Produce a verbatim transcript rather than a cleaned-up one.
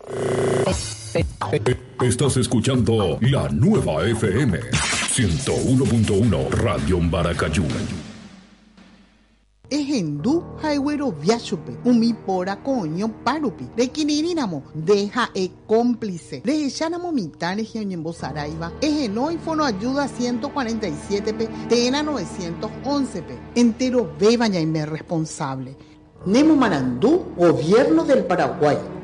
Estás escuchando la nueva F M ciento uno punto uno Radio Maracayú. Ejendu haigüero viachupe, umi pora coño parupi, de quinirinamo, deja e cómplice, de echanamo mitades que oñembo saraiva, ejeno y fono ayuda ciento cuarenta y siete pe, tena novecientos once pe, entero beba ya y me responsable. Nemo Marandú, Gobierno del Paraguay.